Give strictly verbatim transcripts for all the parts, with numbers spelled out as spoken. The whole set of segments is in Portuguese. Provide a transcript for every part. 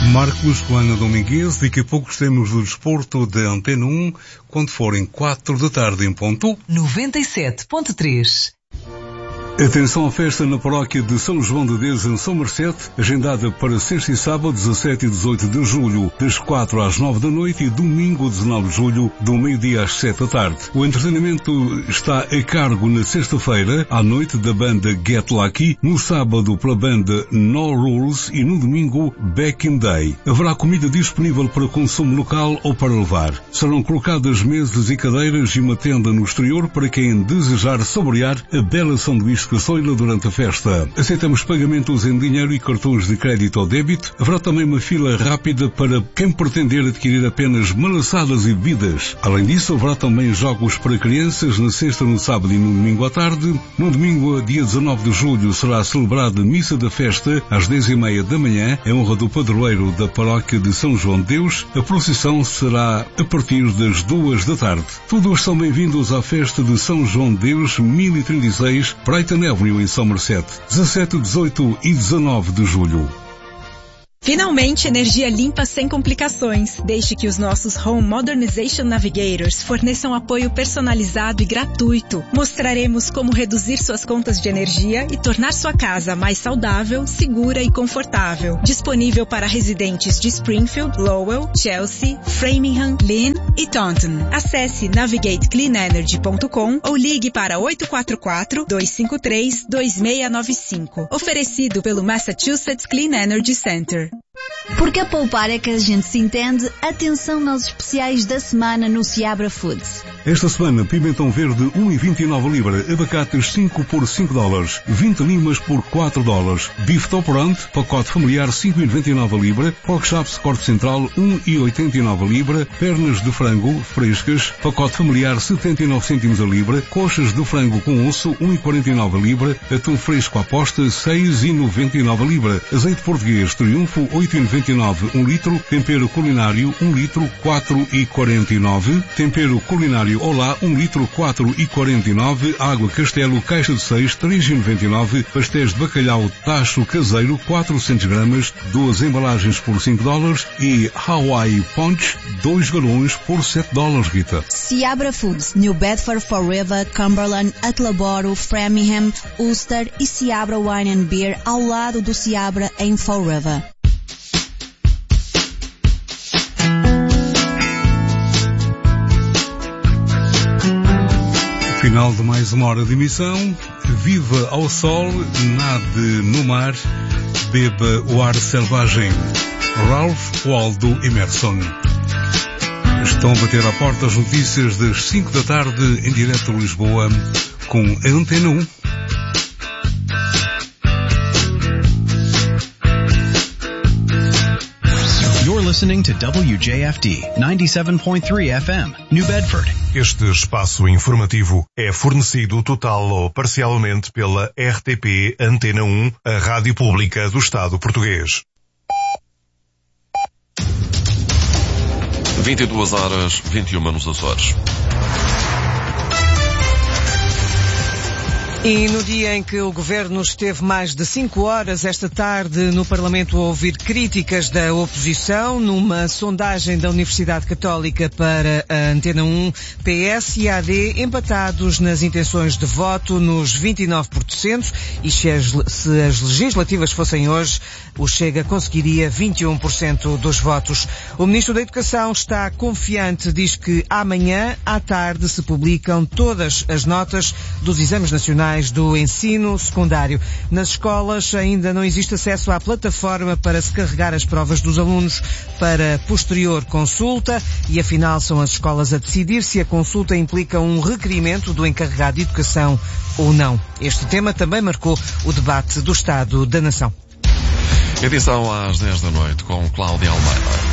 Marcos com Ana Domingues, daqui a pouco temos o desporto da Antena um, quando forem quatro da tarde em ponto. noventa e sete ponto três. Atenção à festa na paróquia de São João de Deus em São Mercete, agendada para sexta e sábado, dezassete e dezoito de julho, das quatro às nove da noite e domingo, dezenove de julho, do meio-dia às sete da tarde. O entretenimento está a cargo na sexta-feira, à noite, da banda Get Lucky, no sábado pela banda No Rules e no domingo Back in Day. Haverá comida disponível para consumo local ou para levar. Serão colocadas mesas e cadeiras e uma tenda no exterior para quem desejar saborear a bela sanduíche Soila durante a festa. Aceitamos pagamentos em dinheiro e cartões de crédito ou débito. Haverá também uma fila rápida para quem pretender adquirir apenas malaçadas e bebidas. Além disso, haverá também jogos para crianças na sexta, no sábado e no domingo à tarde. No domingo, dia dezenove de julho, será celebrada a missa da festa às dez e meia da manhã, em honra do padroeiro da paróquia de São João de Deus. A procissão será a partir das duas da tarde. Todos são bem-vindos à festa de São João de Deus mil e trinta e seis, Brighton Avenue em São Mercete, dezassete, dezoito e dezenove de julho. Finalmente, energia limpa sem complicações. Deixe que os nossos Home Modernization Navigators forneçam apoio personalizado e gratuito. Mostraremos como reduzir suas contas de energia e tornar sua casa mais saudável, segura e confortável. Disponível para residentes de Springfield, Lowell, Chelsea, Framingham, Lynn e Taunton. Acesse navigate clean energy ponto com ou ligue para oito quatro quatro, dois cinco três, dois seis nove cinco. Oferecido pelo Massachusetts Clean Energy Center. Porque a poupar é que a gente se entende, atenção aos especiais da semana no Seabra Foods. Esta semana, pimentão verde um vírgula vinte e nove libra, abacates cinco por cinco dólares, vinte limas por quatro dólares, bife toporante, pacote familiar cinco vírgula noventa e nove libra, pork chops corte central um vírgula oitenta e nove libra, pernas de frango frescas, pacote familiar setenta e nove cêntimos a libra, coxas de frango com osso um vírgula quarenta e nove libra, atum fresco à posta seis vírgula noventa e nove libra, azeite português Triunfo oito vírgula noventa e nove um litro, tempero culinário um litro quatro vírgula quarenta e nove, tempero culinário Olá um litro quatro vírgula quarenta e nove, água Castelo caixa de seis três vírgula noventa e nove, pastéis de bacalhau tacho caseiro quatrocentos gramas, duas embalagens por cinco dólares e Hawaii Punch dois galões por sete dólares, Rita. Seabra Foods, New Bedford, Fall River, Cumberland, Attleboro, Framingham, Ulster e Seabra Wine and Beer ao lado do Seabra em Fall River. Final de mais uma hora de emissão. Viva ao sol, nade no mar, beba o ar selvagem. Ralph Waldo Emerson. Estão a bater à porta as notícias das cinco da tarde em direto a Lisboa com a Antena um. You're listening to W J F D ninety-seven point three F M, New Bedford. Este espaço informativo é fornecido total ou parcialmente pela R T P Antena um, a rádio pública do Estado português. vinte e duas horas, vinte e uma nos Açores. E no dia em que o Governo esteve mais de cinco horas esta tarde no Parlamento a ouvir críticas da oposição, numa sondagem da Universidade Católica para a Antena um, P S e A D empatados nas intenções de voto nos vinte e nove por cento e se as, se as legislativas fossem hoje, o Chega conseguiria vinte e um por cento dos votos. O Ministro da Educação está confiante, diz que amanhã à tarde se publicam todas as notas dos exames nacionais do ensino secundário. Nas escolas ainda não existe acesso à plataforma para se carregar as provas dos alunos para posterior consulta e afinal são as escolas a decidir se a consulta implica um requerimento do encarregado de educação ou não. Este tema também marcou o debate do Estado da Nação. Edição às dez da noite com Cláudia Almeida.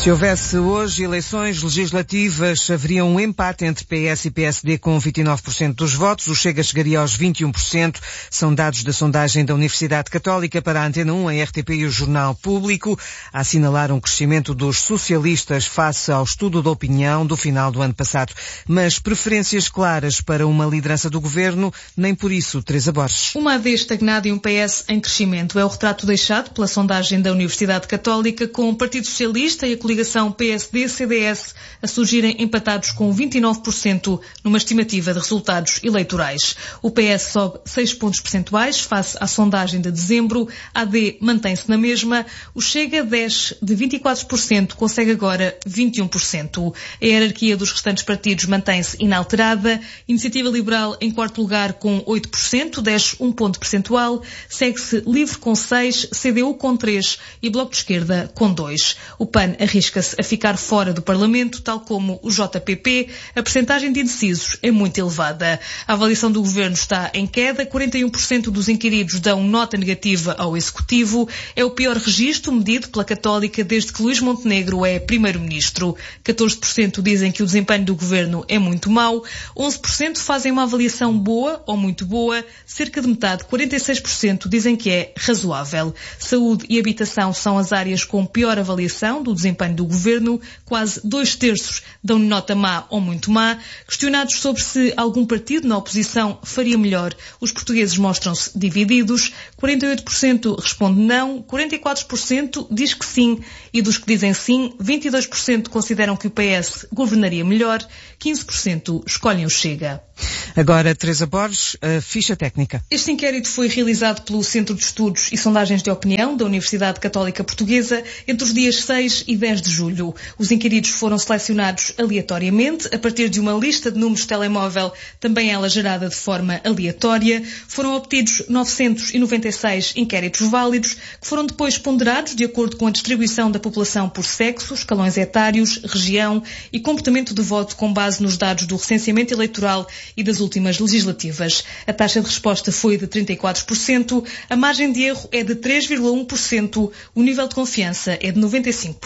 Se houvesse hoje eleições legislativas, haveria um empate entre P S e P S D com vinte e nove por cento dos votos. O Chega chegaria aos vinte e um por cento. São dados da sondagem da Universidade Católica para a Antena um, a R T P e o Jornal Público, a assinalar um crescimento dos socialistas face ao estudo da opinião do final do ano passado. Mas preferências claras para uma liderança do governo, nem por isso, Teresa Borges. Uma A D estagnada e um P S em crescimento é o retrato deixado pela sondagem da Universidade Católica, com o Partido Socialista e a coligação P S D C D S a surgirem empatados com vinte e nove por cento numa estimativa de resultados eleitorais. O P S sobe seis pontos percentuais face à sondagem de dezembro, a AD mantém-se na mesma, o Chega desce de vinte e quatro por cento, consegue agora vinte e um por cento. A hierarquia dos restantes partidos mantém-se inalterada, Iniciativa Liberal em quarto lugar com oito por cento, desce um ponto percentual, segue-se Livre com seis, C D U com três e Bloco de Esquerda com dois. O P A N arrisca arrisca-se a ficar fora do Parlamento, tal como o J P P. A percentagem de indecisos é muito elevada. A avaliação do Governo está em queda. quarenta e um por cento dos inquiridos dão nota negativa ao Executivo. É o pior registro medido pela Católica desde que Luís Montenegro é Primeiro-Ministro. catorze por cento dizem que o desempenho do Governo é muito mau. onze por cento fazem uma avaliação boa ou muito boa. Cerca de metade, quarenta e seis por cento, dizem que é razoável. Saúde e habitação são as áreas com pior avaliação do desempenho do Governo, quase dois terços dão nota má ou muito má. Questionados sobre se algum partido na oposição faria melhor, os portugueses mostram-se divididos. quarenta e oito por cento responde não, quarenta e quatro por cento diz que sim, e dos que dizem sim, vinte e dois por cento consideram que o P S governaria melhor, quinze por cento escolhem o Chega. Agora, Teresa Borges, a ficha técnica. Este inquérito foi realizado pelo Centro de Estudos e Sondagens de Opinião da Universidade Católica Portuguesa entre os dias seis e dez de julho. Os inquiridos foram selecionados aleatoriamente a partir de uma lista de números de telemóvel, também ela gerada de forma aleatória. Foram obtidos novecentos e noventa e seis inquéritos válidos, que foram depois ponderados de acordo com a distribuição da população por sexo, escalões etários, região e comportamento de voto com base nos dados do recenseamento eleitoral e das últimas legislativas. A taxa de resposta foi de trinta e quatro por cento, a margem de erro é de três vírgula um por cento, o nível de confiança é de noventa e cinco por cento.